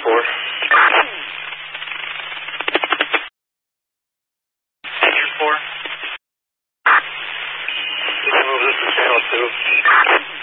4. Channel 4. You can move this to channel 2.